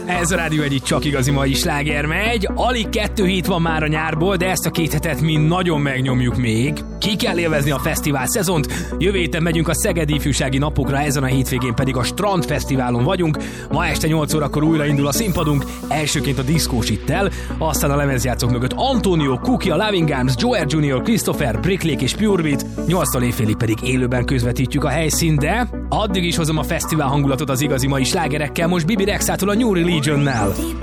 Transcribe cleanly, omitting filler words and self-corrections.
Ez a Rádió Egy csak igazi mai sláger megy. Alig 2 hét van már a nyárból, de ezt a 2 hetet mi nagyon megnyomjuk még. Ki kell élvezni a fesztivál szezont. Jövő héten megyünk a Szegedi Ifjúsági Napokra, ezen a hétvégén pedig a Strand Fesztiválon vagyunk. Ma este 8 órakor újra indul a színpadunk, elsőként a diszkós ittel, aztán a lemezjátszók mögött Antonio, Cookie, a Loving Arms, Joel Jr., Christopher, Bricklake és Purebeat, 8-tól éjfélig pedig élőben közvetítjük a helyszínt, de addig is hozom a fesztivál hangulatot az igazi mai slágerekkel, most Bibi Rexától a New Religionnel.